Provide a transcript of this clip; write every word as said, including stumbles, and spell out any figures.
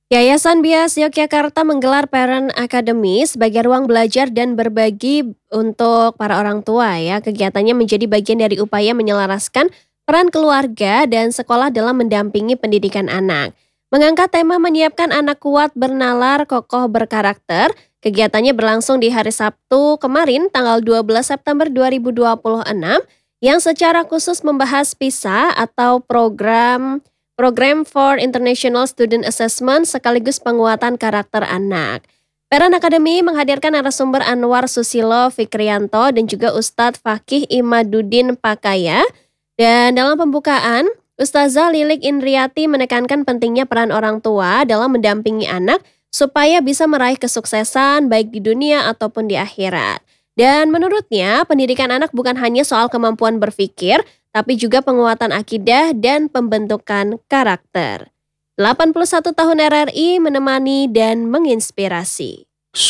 Yayasan Bias Yogyakarta menggelar Parent Academy sebagai ruang belajar dan berbagi untuk para orang tua ya. Kegiatannya menjadi bagian dari upaya menyelaraskan peran keluarga dan sekolah dalam mendampingi pendidikan anak. Mengangkat tema menyiapkan anak kuat bernalar kokoh berkarakter, kegiatannya berlangsung di hari Sabtu kemarin tanggal dua belas September dua ribu dua puluh enam yang secara khusus membahas PISA atau program Program for International Student Assessment sekaligus penguatan karakter anak. Parent Academy menghadirkan narasumber Anwar Susilo Fikrianto dan juga Ustadz Fakih Imaduddin Pakaya. Dan dalam pembukaan, Ustazah Lilik Indriati menekankan pentingnya peran orang tua dalam mendampingi anak supaya bisa meraih kesuksesan baik di dunia ataupun di akhirat. Dan menurutnya, pendidikan anak bukan hanya soal kemampuan berpikir, tapi juga penguatan akidah dan pembentukan karakter. delapan puluh satu tahun R R I menemani dan menginspirasi.